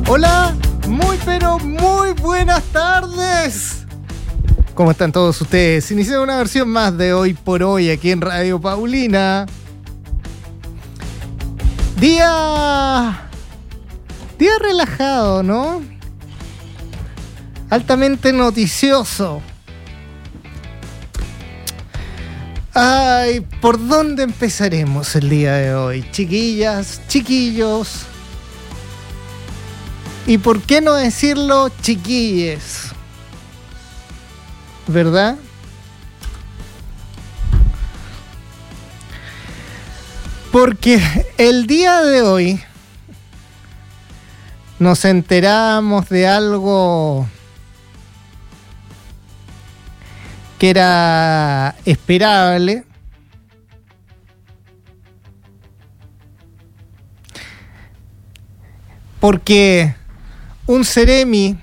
Hola, muy pero muy buenas tardes. ¿Cómo están todos ustedes? Iniciamos una versión más de Hoy por Hoy aquí en Radio Paulina. Día relajado, ¿no? Altamente noticioso. Ay, ¿por dónde empezaremos el día de hoy? Chiquillas, chiquillos. ¿Y por qué no decirlo chiquilles? ¿Verdad? Porque el día de hoy nos enteramos de algo que era esperable. Porque un Ceremi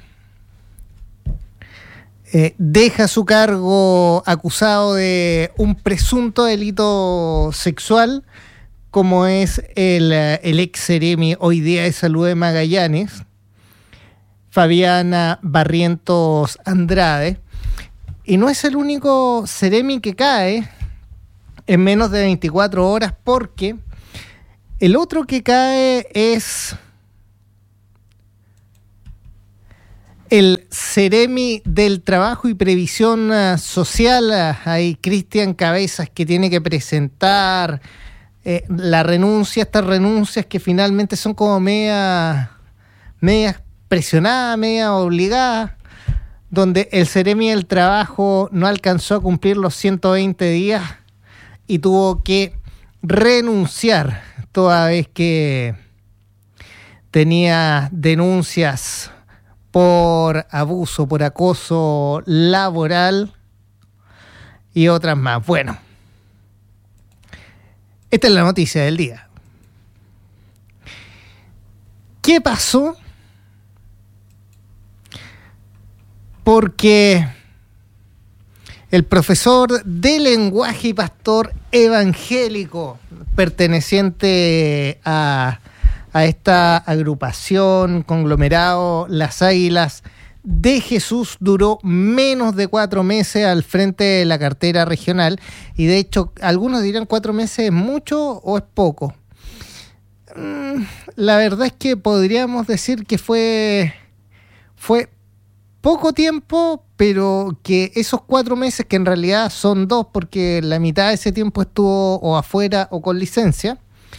deja su cargo acusado de un presunto delito sexual, como es el ex Ceremi hoy día de Salud de Magallanes, Fabiana Barrientos Andrade. Y no es el único Ceremi que cae en menos de 24 horas, porque el otro que cae es el Ceremi del Trabajo y Previsión Social. Hay Cristian Cabezas, que tiene que presentar la renuncia, estas renuncias que finalmente son como media presionadas, media obligadas, donde el Ceremi del Trabajo no alcanzó a cumplir los 120 días y tuvo que renunciar, toda vez que tenía denuncias por abuso, por acoso laboral y otras más. Bueno, esta es la noticia del día. ¿Qué pasó? Porque el profesor de lenguaje y pastor evangélico perteneciente a esta agrupación, conglomerado, Las Águilas de Jesús, duró menos de 4 meses al frente de la cartera regional. Y de hecho, algunos dirán 4 meses es mucho o es poco. La verdad es que podríamos decir que fue poco tiempo, pero que esos 4 meses, que en realidad son 2, porque la mitad de ese tiempo estuvo o afuera o con licencia,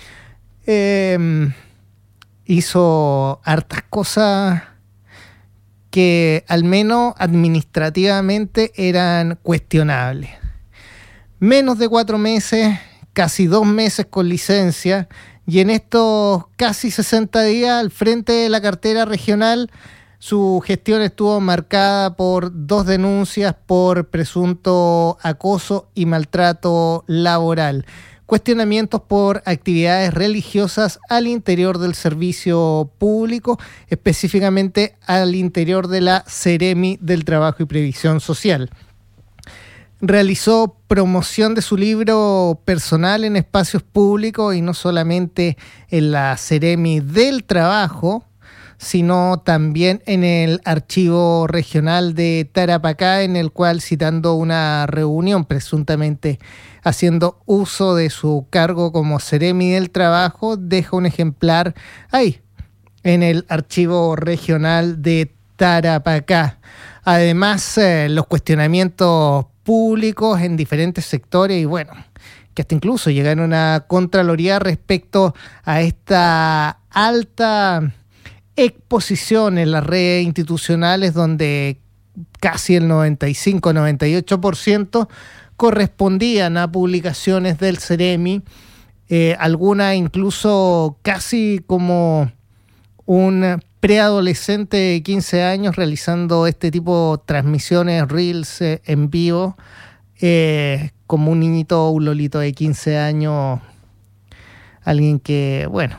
hizo hartas cosas que al menos administrativamente eran cuestionables. Menos de 4 meses, casi 2 meses con licencia, y en estos casi 60 días al frente de la cartera regional, su gestión estuvo marcada por 2 denuncias por presunto acoso y maltrato laboral, cuestionamientos por actividades religiosas al interior del servicio público, específicamente al interior de la Ceremi del Trabajo y Previsión Social. Realizó promoción de su libro personal en espacios públicos y no solamente en la Ceremi del Trabajo, sino también en el archivo regional de Tarapacá, en el cual, citando una reunión presuntamente haciendo uso de su cargo como Ceremi del Trabajo, deja un ejemplar ahí, en el archivo regional de Tarapacá. Además, los cuestionamientos públicos en diferentes sectores, y bueno, que hasta incluso llegaron a Contraloría respecto a esta alta exposición en las redes institucionales, donde casi el 95-98% correspondían a publicaciones del Ceremi, algunas incluso casi como un preadolescente de 15 años realizando este tipo de transmisiones, reels en vivo, como un niñito, un lolito de 15 años, alguien que, bueno,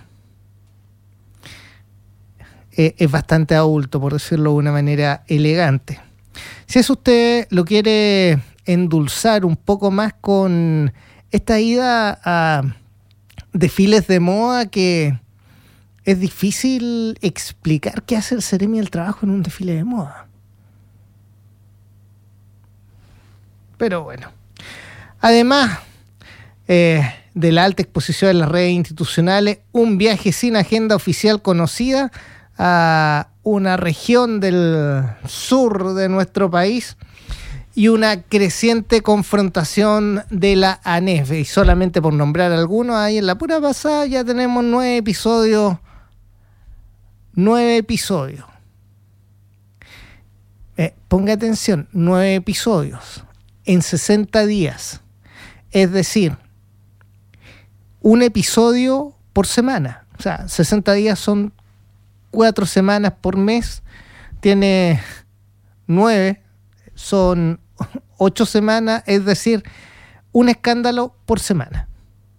es bastante adulto, por decirlo de una manera elegante. Si eso usted lo quiere endulzar un poco más con esta ida a desfiles de moda que es difícil explicar qué hace el Seremi del Trabajo en un desfile de moda. Pero bueno. Además de la alta exposición en las redes institucionales, un viaje sin agenda oficial conocida a una región del sur de nuestro país y una creciente confrontación de la ANEF. Y solamente por nombrar algunos, ahí en la pura pasada ya tenemos 9 episodios. 9 episodios. Ponga atención, 9 episodios en 60 días. Es decir, un episodio por semana. O sea, 60 días son 4 semanas por mes. Tiene 9, son 8 semanas, es decir, un escándalo por semana.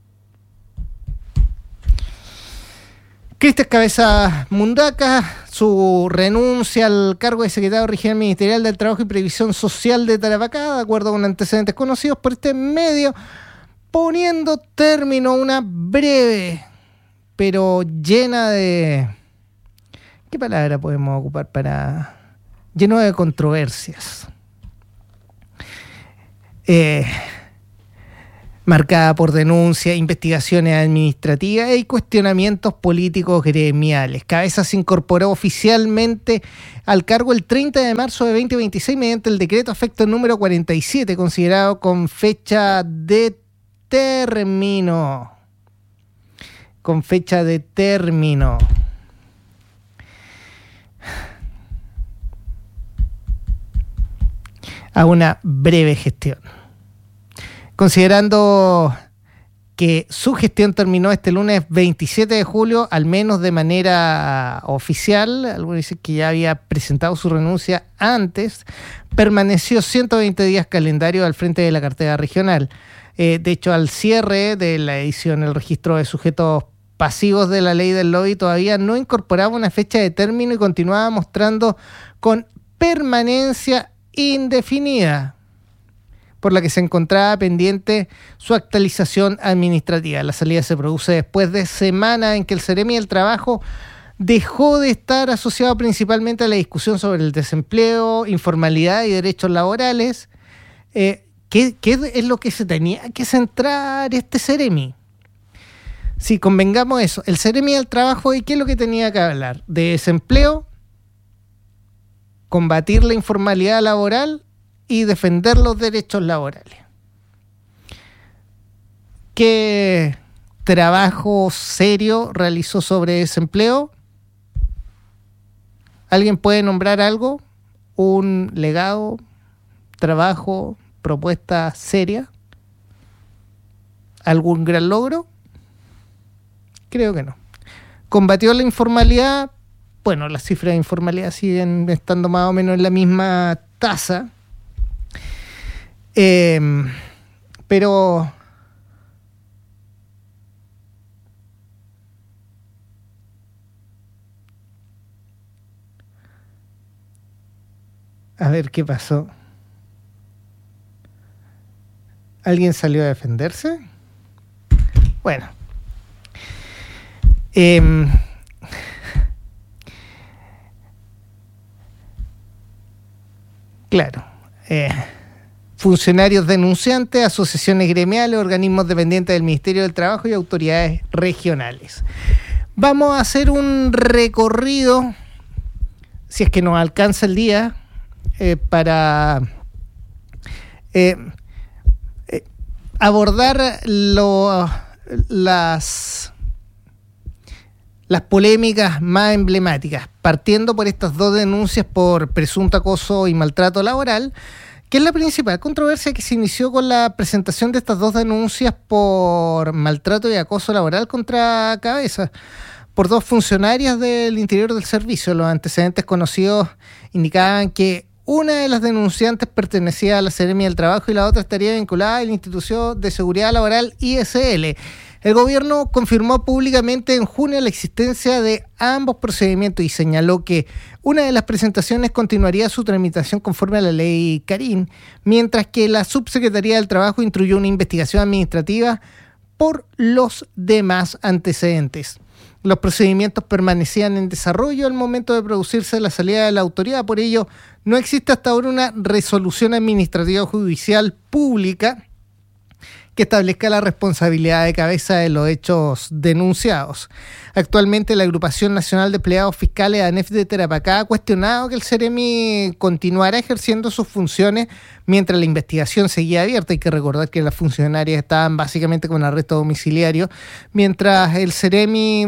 Cristian Cabeza Mundaca, su renuncia al cargo de secretario regional ministerial del Trabajo y Previsión Social de Tarapacá, de acuerdo con antecedentes conocidos por este medio, poniendo término a una breve, pero llena de... ¿Qué palabra podemos ocupar para...? Lleno de controversias. Marcada por denuncias, investigaciones administrativas y cuestionamientos políticos gremiales. Cabeza se incorporó oficialmente al cargo el 30 de marzo de 2026 mediante el decreto afecto número 47, considerado con fecha de término. Con fecha de término. A una breve gestión. Considerando que su gestión terminó este lunes 27 de julio, al menos de manera oficial, algunos dicen que ya había presentado su renuncia antes, permaneció 120 días calendario al frente de la cartera regional. De hecho, al cierre de la edición, el registro de sujetos pasivos de la ley del lobby todavía no incorporaba una fecha de término y continuaba mostrando con permanencia indefinida, por la que se encontraba pendiente su actualización administrativa. La salida se produce después de semanas en que el Seremi del Trabajo dejó de estar asociado principalmente a la discusión sobre el desempleo, informalidad y derechos laborales. ¿Qué es lo que se tenía que centrar este Seremi? Sí, convengamos eso. El Seremi del Trabajo, ¿y qué es lo que tenía que hablar? De desempleo, combatir la informalidad laboral y defender los derechos laborales. ¿Qué trabajo serio realizó sobre desempleo? ¿Alguien puede nombrar algo? ¿Un legado, trabajo, propuesta seria? ¿Algún gran logro? Creo que no. ¿Combatió la informalidad? Bueno, las cifras de informalidad siguen estando más o menos en la misma tasa. Pero a ver qué pasó. ¿Alguien salió a defenderse? Bueno. Claro. Funcionarios denunciantes, asociaciones gremiales, organismos dependientes del Ministerio del Trabajo y autoridades regionales. Vamos a hacer un recorrido, si es que nos alcanza el día, para abordar las polémicas más emblemáticas, partiendo por estas 2 denuncias por presunto acoso y maltrato laboral, que es la principal controversia que se inició con la presentación de estas 2 denuncias por maltrato y acoso laboral contra Cabeza, por 2 funcionarias del interior del servicio. Los antecedentes conocidos indicaban que una de las denunciantes pertenecía a la Seremi del Trabajo y la otra estaría vinculada a la Institución de Seguridad Laboral ISL. El gobierno confirmó públicamente en junio la existencia de ambos procedimientos y señaló que una de las presentaciones continuaría su tramitación conforme a la ley Carín, mientras que la Subsecretaría del Trabajo instruyó una investigación administrativa por los demás antecedentes. Los procedimientos permanecían en desarrollo al momento de producirse la salida de la autoridad. Por ello, no existe hasta ahora una resolución administrativa judicial pública que establezca la responsabilidad de cabeza de los hechos denunciados. Actualmente, la Agrupación Nacional de Empleados Fiscales, ANEF de Tarapacá, ha cuestionado que el Ceremi continuara ejerciendo sus funciones mientras la investigación seguía abierta. Hay que recordar que las funcionarias estaban básicamente con arresto domiciliario, mientras el Ceremi,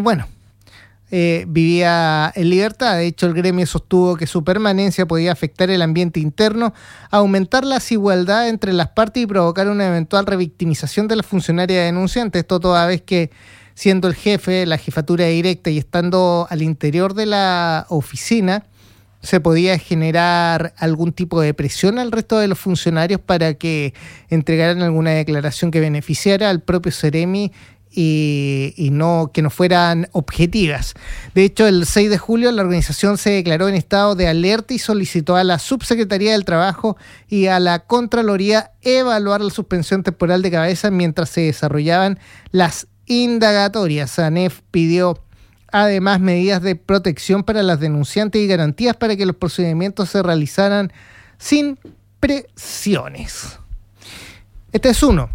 vivía en libertad. De hecho, el gremio sostuvo que su permanencia podía afectar el ambiente interno, aumentar la desigualdad entre las partes y provocar una eventual revictimización de la funcionaria denunciante. Esto toda vez que, siendo el jefe, la jefatura directa y estando al interior de la oficina, se podía generar algún tipo de presión al resto de los funcionarios para que entregaran alguna declaración que beneficiara al propio Ceremi y no que no fueran objetivas. De hecho, el 6 de julio la organización se declaró en estado de alerta y solicitó a la Subsecretaría del Trabajo y a la Contraloría evaluar la suspensión temporal de cabeza mientras se desarrollaban las indagatorias. ANEF pidió además medidas de protección para las denunciantes y garantías para que los procedimientos se realizaran sin presiones. Este es uno.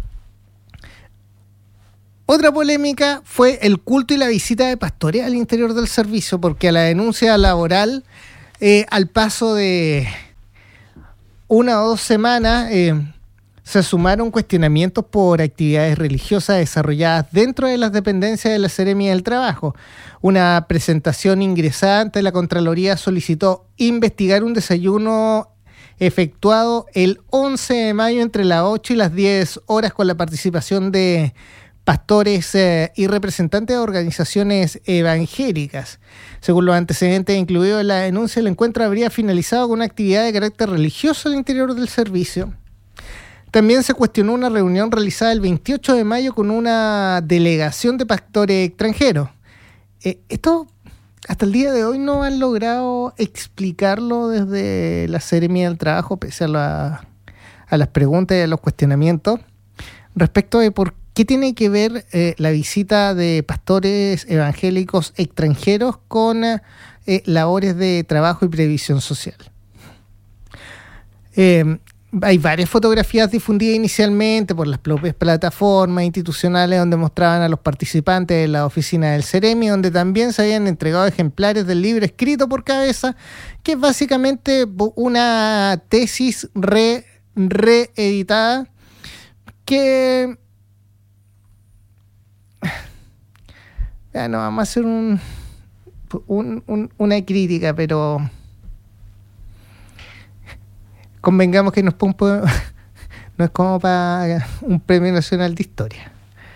Otra polémica fue el culto y la visita de pastores al interior del servicio, porque a la denuncia laboral, al paso de 1 o 2 semanas, se sumaron cuestionamientos por actividades religiosas desarrolladas dentro de las dependencias de la Seremia del Trabajo. Una presentación ingresada ante la Contraloría solicitó investigar un desayuno efectuado el 11 de mayo entre las 8 y las 10 horas con la participación de pastores y representantes de organizaciones evangélicas. Según los antecedentes incluidos en la denuncia, el encuentro habría finalizado con una actividad de carácter religioso al interior del servicio. También se cuestionó una reunión realizada el 28 de mayo con una delegación de pastores extranjeros. Esto hasta el día de hoy no han logrado explicarlo desde la Seremia del Trabajo, pese a las preguntas y a los cuestionamientos, respecto de por qué tiene que ver la visita de pastores evangélicos extranjeros con labores de trabajo y previsión social. Hay varias fotografías difundidas inicialmente por las propias plataformas institucionales donde mostraban a los participantes de la oficina del Ceremi, donde también se habían entregado ejemplares del libro escrito por cabeza, que es básicamente una tesis reeditada que... no vamos a hacer una crítica, pero... convengamos que no es como para un premio nacional de historia.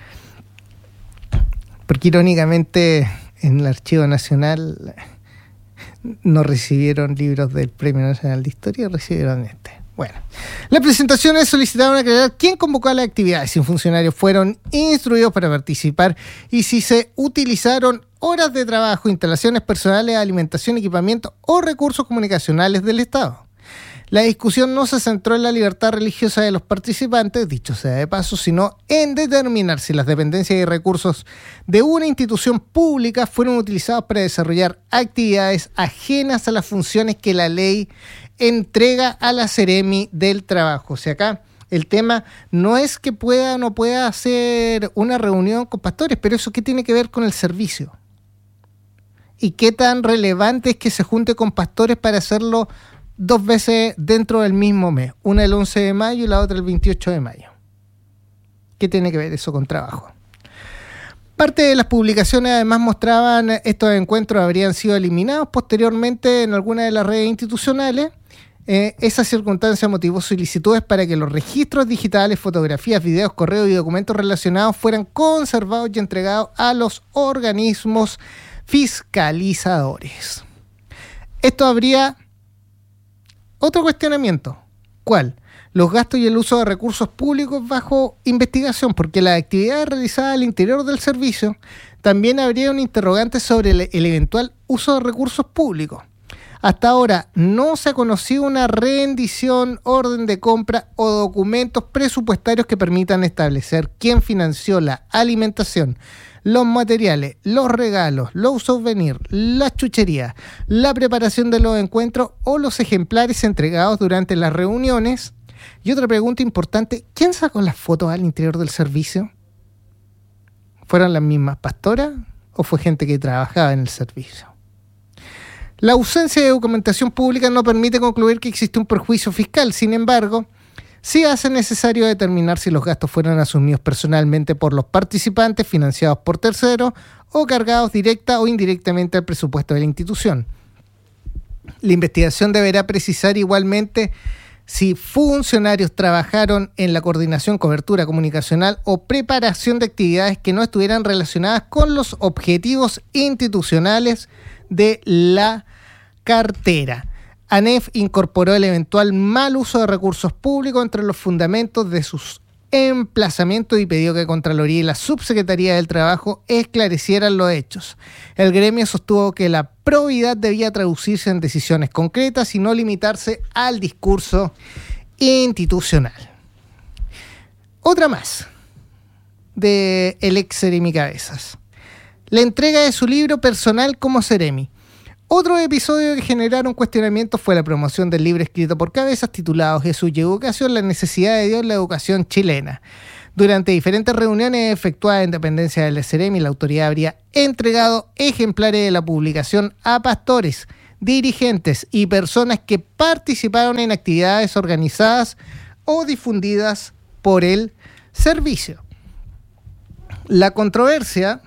Porque irónicamente en el Archivo Nacional no recibieron libros del Premio Nacional de Historia, recibieron este. Bueno, las presentaciones solicitaron aclarar quién convocó a las actividades, si un funcionario fueron instruidos para participar y si se utilizaron horas de trabajo, instalaciones personales, alimentación, equipamiento o recursos comunicacionales del Estado. La discusión no se centró en la libertad religiosa de los participantes, dicho sea de paso, sino en determinar si las dependencias y recursos de una institución pública fueron utilizados para desarrollar actividades ajenas a las funciones que la ley entrega a la Seremi del Trabajo. O sea, acá el tema no es que pueda o no pueda hacer una reunión con pastores, pero eso ¿qué tiene que ver con el servicio? ¿Y qué tan relevante es que se junte con pastores para hacerlo 2 veces dentro del mismo mes? Una el 11 de mayo y la otra el 28 de mayo. ¿Qué tiene que ver eso con trabajo? Parte de las publicaciones además mostraban estos encuentros habrían sido eliminados posteriormente en alguna de las redes institucionales. Esa circunstancia motivó solicitudes para que los registros digitales, fotografías, videos, correos y documentos relacionados fueran conservados y entregados a los organismos fiscalizadores. Esto habría otro cuestionamiento. ¿Cuál? Los gastos y el uso de recursos públicos bajo investigación, porque las actividades realizadas al interior del servicio también habría un interrogante sobre el eventual uso de recursos públicos. Hasta ahora no se ha conocido una rendición, orden de compra o documentos presupuestarios que permitan establecer quién financió la alimentación, los materiales, los regalos, los souvenirs, las chucherías, la preparación de los encuentros o los ejemplares entregados durante las reuniones. Y otra pregunta importante, ¿quién sacó las fotos al interior del servicio? ¿Fueron las mismas pastoras o fue gente que trabajaba en el servicio? La ausencia de documentación pública no permite concluir que existe un perjuicio fiscal. Sin embargo, sí hace necesario determinar si los gastos fueron asumidos personalmente por los participantes, financiados por terceros o cargados directa o indirectamente al presupuesto de la institución. La investigación deberá precisar igualmente si funcionarios trabajaron en la coordinación, cobertura comunicacional o preparación de actividades que no estuvieran relacionadas con los objetivos institucionales de la cartera. ANEF incorporó el eventual mal uso de recursos públicos entre los fundamentos de sus emplazamientos y pidió que Contraloría y la Subsecretaría del Trabajo esclarecieran los hechos. El gremio sostuvo que la probidad debía traducirse en decisiones concretas y no limitarse al discurso institucional. Otra más de el ex Seremi Cabezas. La entrega de su libro personal como Seremi. Otro episodio que generaron cuestionamientos fue la promoción del libro escrito por Cabezas titulado Jesús y Educación, la necesidad de Dios en la educación chilena. Durante diferentes reuniones efectuadas en dependencia del Seremi, la autoridad habría entregado ejemplares de la publicación a pastores, dirigentes y personas que participaron en actividades organizadas o difundidas por el servicio. La controversia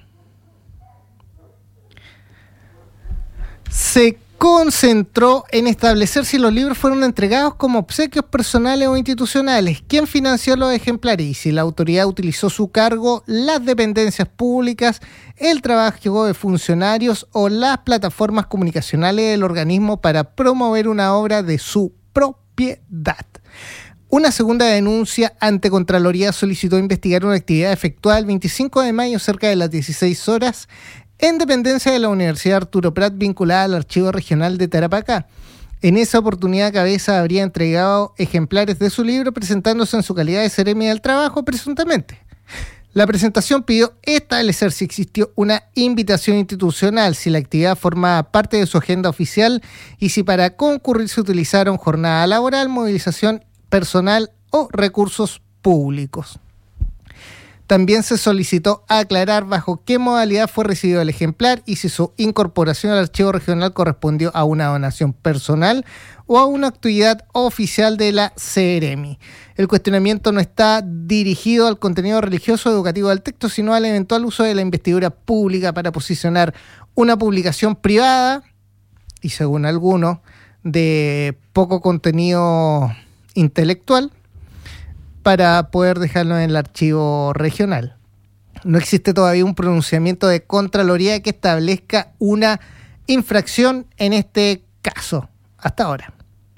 se concentró en establecer si los libros fueron entregados como obsequios personales o institucionales, quién financió los ejemplares y si la autoridad utilizó su cargo, las dependencias públicas, el trabajo de funcionarios o las plataformas comunicacionales del organismo para promover una obra de su propiedad. Una segunda denuncia ante Contraloría solicitó investigar una actividad efectuada el 25 de mayo cerca de las 16 horas en dependencia de la Universidad Arturo Prat vinculada al Archivo Regional de Tarapacá. En esa oportunidad, Cabeza habría entregado ejemplares de su libro presentándose en su calidad de Seremi del Trabajo, presuntamente. La presentación pidió establecer si existió una invitación institucional, si la actividad formaba parte de su agenda oficial y si para concurrir se utilizaron jornada laboral, movilización personal o recursos públicos. También se solicitó aclarar bajo qué modalidad fue recibido el ejemplar y si su incorporación al archivo regional correspondió a una donación personal o a una actividad oficial de la Seremi. El cuestionamiento no está dirigido al contenido religioso o educativo del texto, sino al eventual uso de la investidura pública para posicionar una publicación privada y, según algunos, de poco contenido intelectual, para poder dejarlo en el archivo regional. No existe todavía un pronunciamiento de Contraloría que establezca una infracción en este caso, hasta ahora.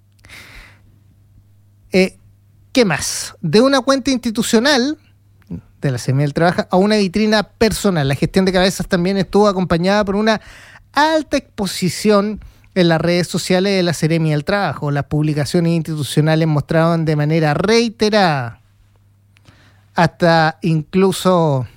¿Qué más? De una cuenta institucional de la Seremi del Trabajo a una vitrina personal. La gestión de Cabezas también estuvo acompañada por una alta exposición en las redes sociales de la Seremi del Trabajo. Las publicaciones institucionales mostraban de manera reiterada, hasta incluso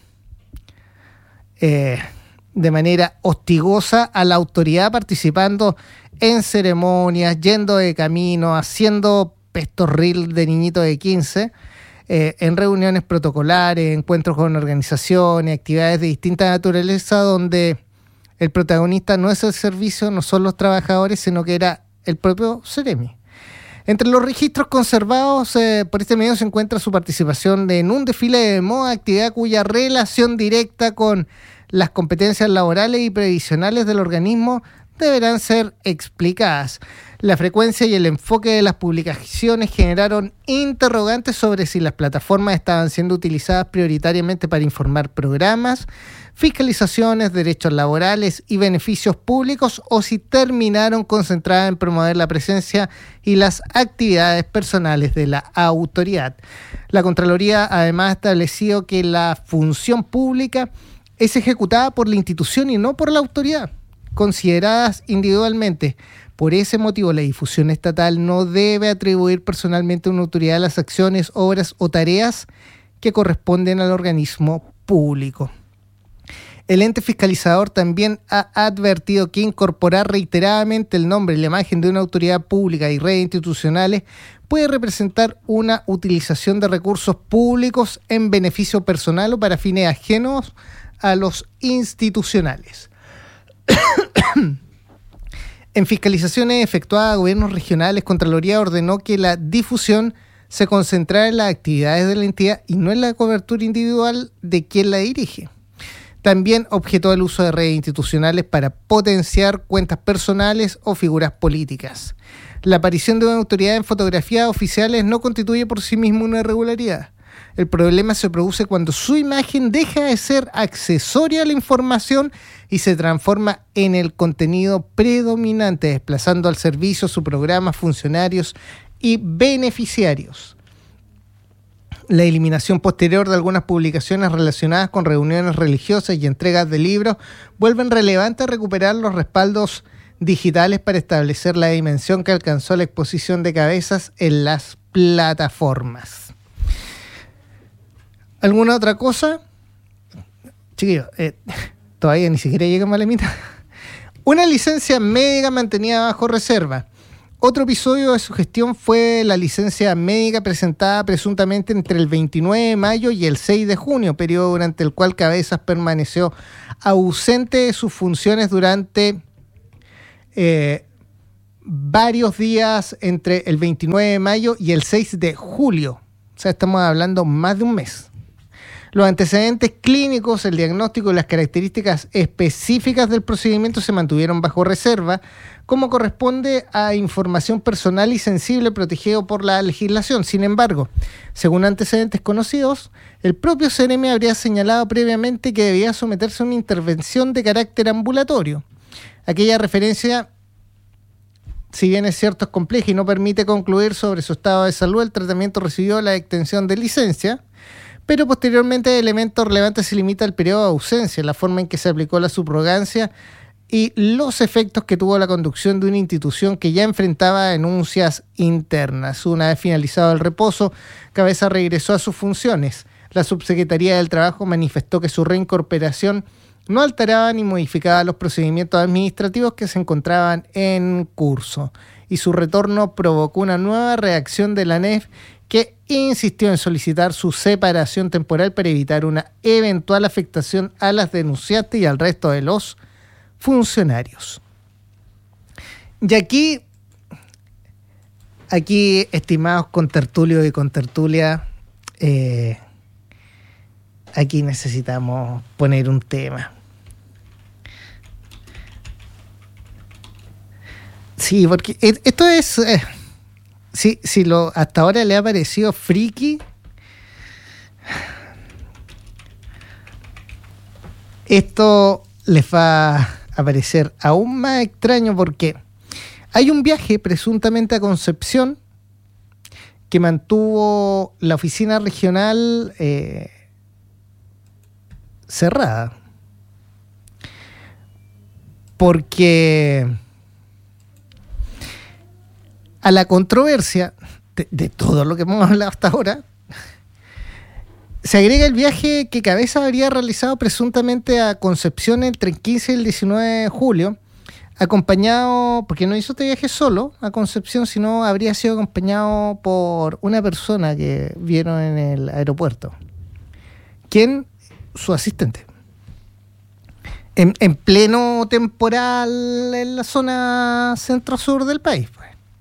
de manera hostigosa, a la autoridad participando en ceremonias, yendo de camino, haciendo pestorril de niñito de 15, en reuniones protocolares, encuentros con organizaciones, actividades de distinta naturaleza, donde el protagonista no es el servicio, no son los trabajadores, sino que era el propio Seremi. Entre los registros conservados por este medio se encuentra su participación en un desfile de moda, actividad cuya relación directa con las competencias laborales y previsionales del organismo deberán ser explicadas. La frecuencia y el enfoque de las publicaciones generaron interrogantes sobre si las plataformas estaban siendo utilizadas prioritariamente para informar programas, fiscalizaciones, derechos laborales y beneficios públicos, o si terminaron concentradas en promover la presencia y las actividades personales de la autoridad. La Contraloría además ha establecido que la función pública es ejecutada por la institución y no por la autoridad, consideradas individualmente Por ese motivo, la difusión estatal no debe atribuir personalmente a una autoridad las acciones, obras o tareas que corresponden al organismo público. El ente fiscalizador también ha advertido que incorporar reiteradamente el nombre y la imagen de una autoridad pública y redes institucionales puede representar una utilización de recursos públicos en beneficio personal o para fines ajenos a los institucionales. En fiscalizaciones efectuadas a gobiernos regionales, Contraloría ordenó que la difusión se concentrara en las actividades de la entidad y no en la cobertura individual de quien la dirige. También objetó el uso de redes institucionales para potenciar cuentas personales o figuras políticas. La aparición de una autoridad en fotografías oficiales no constituye por sí misma una irregularidad. El problema se produce cuando su imagen deja de ser accesoria a la información y se transforma en el contenido predominante, desplazando al servicio su programa, funcionarios y beneficiarios. La eliminación posterior de algunas publicaciones relacionadas con reuniones religiosas y entregas de libros vuelven relevante recuperar los respaldos digitales para establecer la dimensión que alcanzó la exposición de cabezas en las plataformas. ¿Alguna otra cosa? Chiquillos, todavía ni siquiera llegamos a la mitad. Una licencia médica mantenida bajo reserva. Otro episodio de su gestión fue la licencia médica presentada presuntamente entre el 29 de mayo y el 6 de junio, periodo durante el cual Cabezas permaneció ausente de sus funciones durante varios días entre el 29 de mayo y el 6 de julio. O sea, estamos hablando más de un mes. Los antecedentes clínicos, el diagnóstico y las características específicas del procedimiento se mantuvieron bajo reserva, como corresponde a información personal y sensible protegido por la legislación. Sin embargo, según antecedentes conocidos, el propio CNM habría señalado previamente que debía someterse a una intervención de carácter ambulatorio. Aquella referencia, si bien es cierto, es compleja y no permite concluir sobre su estado de salud, el tratamiento recibió la extensión de licencia, pero posteriormente el elemento relevante se limita al periodo de ausencia, la forma en que se aplicó la subrogancia y los efectos que tuvo la conducción de una institución que ya enfrentaba denuncias internas. Una vez finalizado el reposo, Cabeza regresó a sus funciones. La Subsecretaría del Trabajo manifestó que su reincorporación no alteraba ni modificaba los procedimientos administrativos que se encontraban en curso, y su retorno provocó una nueva reacción de la ANEF, que insistió en solicitar su separación temporal para evitar una eventual afectación a las denunciantes y al resto de los funcionarios. Y aquí, estimados contertulios y contertulias, aquí necesitamos poner un tema. Sí, porque esto es... Si hasta ahora le ha parecido friki, esto les va a parecer aún más extraño, porque hay un viaje presuntamente a Concepción que mantuvo la oficina regional cerrada, porque a la controversia de todo lo que hemos hablado hasta ahora, se agrega el viaje que Cabeza habría realizado presuntamente a Concepción entre el 15 y el 19 de julio, acompañado, porque no hizo este viaje solo a Concepción, sino habría sido acompañado por una persona que vieron en el aeropuerto, quien, su asistente, en pleno temporal en la zona centro-sur del país.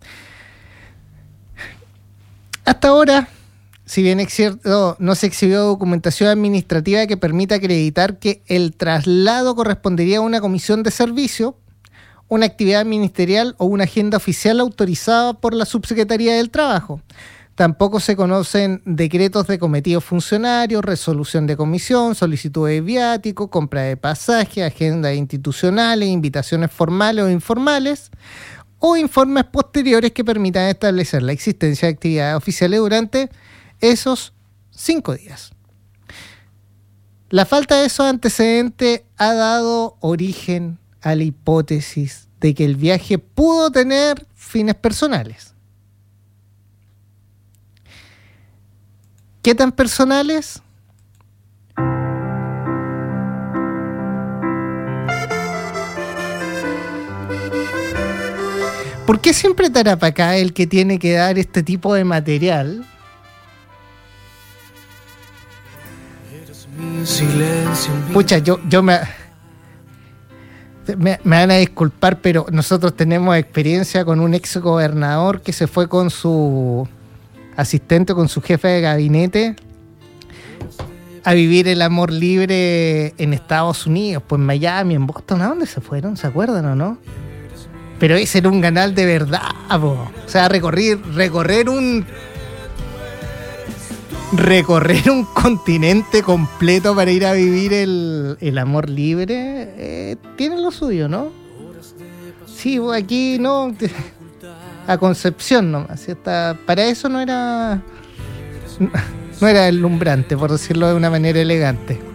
Hasta ahora, si bien es cierto, no se exhibió documentación administrativa que permita acreditar que el traslado correspondería a una comisión de servicio, una actividad ministerial o una agenda oficial autorizada por la Subsecretaría del Trabajo. Tampoco se conocen decretos de cometidos funcionarios, resolución de comisión, solicitud de viático, compra de pasaje, agendas institucionales, invitaciones formales o informales, o informes posteriores que permitan establecer la existencia de actividades oficiales durante esos 5 días. La falta de esos antecedentes ha dado origen a la hipótesis de que el viaje pudo tener fines personales. ¿Qué tan personales? ¿Por qué siempre Tarapacá es el que tiene que dar este tipo de material? Pucha, yo me van a disculpar, pero nosotros tenemos experiencia con un ex gobernador que se fue con su asistente, con su jefe de gabinete, a vivir el amor libre en Estados Unidos, pues en Miami, en Boston. ¿A dónde se fueron? ¿Se acuerdan o no? Pero ese era un canal de verdad, po. O sea, recorrer un continente completo para ir a vivir el amor libre, tiene lo suyo, ¿no? Sí, aquí no, a Concepción nomás. Para eso no era deslumbrante, por decirlo de una manera elegante.